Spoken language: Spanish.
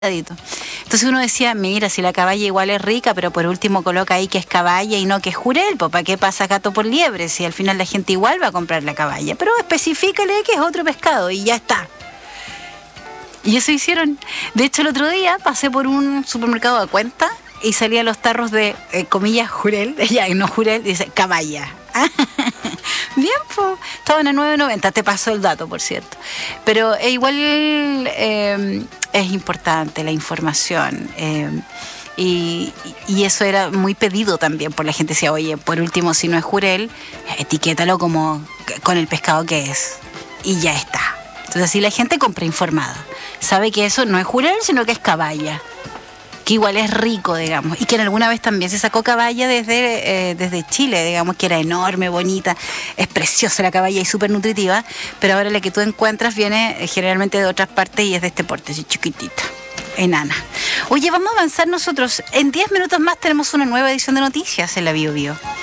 Entonces uno decía, mira, si la caballa igual es rica, pero por último coloca ahí que es caballa y no que es jurel, pues ¿para qué pasa gato por liebre? Si al final la gente igual va a comprar la caballa, pero especifícale que es otro pescado y ya está. Y eso hicieron. De hecho, el otro día pasé por un supermercado a cuenta y salían los tarros de, comillas, jurel, ya no jurel, dice caballa. Bien, pues, estaban a 9.90, te pasó el dato, por cierto. Pero igual es importante la información. Y eso era muy pedido también por la gente. Decía, oye, por último, si no es jurel, etiquétalo como con el pescado que es. Y ya está. Entonces así la gente compra informada. Sabe que eso no es jurel, sino que es caballa. Que igual es rico, digamos, y que en alguna vez también se sacó caballa desde Chile, digamos, que era enorme, bonita, es preciosa la caballa y súper nutritiva, pero ahora la que tú encuentras viene generalmente de otras partes y es de este porte, así chiquitita, enana. Oye, vamos a avanzar nosotros, en 10 minutos más tenemos una nueva edición de noticias en la Bio Bio.